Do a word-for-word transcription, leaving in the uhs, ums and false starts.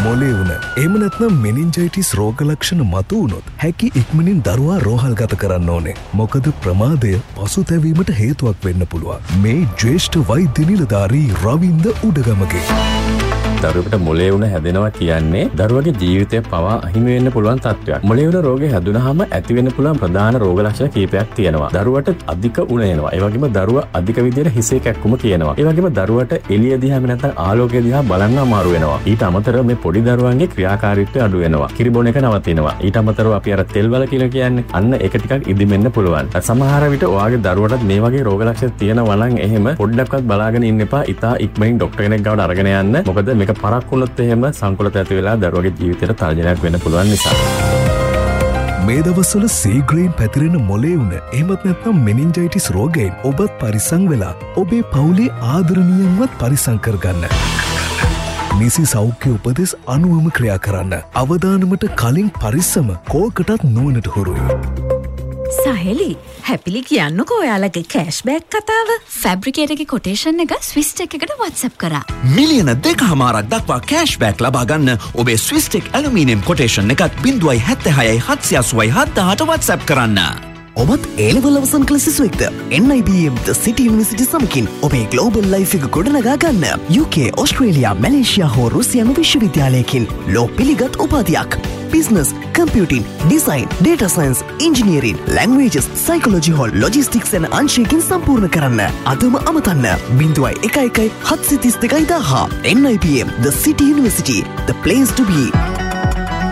මොලේ වුණ එහෙම නැත්නම් මෙනින්ජයිටිස් රෝග ලක්ෂණ මතු වුණොත් හැකි ඉක්මනින් දරුවා රෝහල්ගත කරන්න ඕනේ. මොකද ප්‍රමාදය පසුතැවීමට හේතුවක් වෙන්න පුළුවන්. මේ ජ්‍යෙෂ්ඨ වෛද්‍ය නිලධාරී රවින්ද උඩගමගේ. දරුවෙකුට මොලේ වුණ හැදෙනවා කියන්නේ දරුවගේ ජීවිතය පවා අහිමි වෙන්න පුළුවන් තත්ත්වයක්. මොලේ වුණ රෝගය හැදුනහම ඇති වෙන්න පුළුවන් ප්‍රධාන රෝග ලක්ෂණ කීපයක් තියෙනවා. දරුවට අධික උණ එනවා. ඒ වගේම දරුවා අධික විදියට හිසේ කැක්කුම කියනවා. ඒ වගේම දරුවට එළිය දිහාම නැත්නම් ආලෝකය දිහා බලන්න අමාරු වෙනවා. ඊට අමතරව මේ පොඩි දරුවන්ගේ ක්‍රියාකාරීත්වය අඩු වෙනවා. කිරිබොන එක නවතිනවා. ඊට අමතරව අපි අර තෙල් වල කියලා කියන්නේ අන්න ඒක ටිකක් ඉදිමෙන්න පුළුවන්. සමහර විට ඔයාගේ දරුවටත් මේ වගේ රෝග ලක්ෂණ තියෙනවා නම් එහෙම පොඩ්ඩක්වත් බලාගෙන ඉන්න එපා. ඉතා ඉක්මනින් ડોක්ටර් කෙනෙක් ගාවට අරගෙන යන්න. මොකද මේක පරක් වුණොත් එහෙම සංකලත ඇති වෙලා දරුවගේ ජීවිතයට තර්ජනයක් වෙන්න පුළුවන් නිසා. මේ දවස්වල සීග්‍රේන් පැතිරෙන මොලේ වුණ එහෙමත් නැත්නම් මෙනින්ජයිටිස් රෝගයෙන් ඔබත් පරිස්සම් වෙලා ඔබේ පවුලේ ආදරණීයන්වත් පරිස්සම් කරගන්න. නිසි සෞඛ්‍ය උපදෙස් අනුවම ක්‍රියා කරන්න. අවදානමට කලින් පරිස්සම කෝකටත් නුවණට හුරුයි. සහෙලි හැපිලි කියන්නකෝ ඔයාලගේ කෑෂ්බෑක් කතාව. ෆැබ්‍රිකේටගේ කොටේෂන් එක ස්විස්ටෙක් එකට වොට්සප් කරා. මිලියන දෙකහමාරක් දක්වා කෑෂ්බෑක් ලබා ගන්න ඔබේ ස්විස්ටෙක් ඇලුමිනියම් කොටේෂන් එකත් බිංදුවයි හැත්තෑ හයයි හත්සිය අසූවයි හත්දාහට වොට්සප් කරන්න. ඔබත් ඒලෙවල් අවසන් කළ සිසුවෙක්ද? එන් අයි බී එම් ද සිටි යුනිවර්සිටි සමගින් ඔබේ ග්ලෝබල් ලයිෆ් එක ගොඩනගා ගන්න. යූ කේ, ඕස්ට්‍රේලියා, මැලේසියා හෝ රුසියානු විශ්වවිද්‍යාලයකින් ලෝ පිළිගත් උපාධියක්. Business, computing, design, data science, engineering, languages, psychology හෝ ලොජිස්ටික්ස් යන අංශයකින් සම්පූර්ණ කරන්න. අදම අමතන්න බිංදුවයි එක එකයි හත්සිය තිස් දෙකයි දාහ. එන් අයි බී එම් ද සිටි university, the place to be.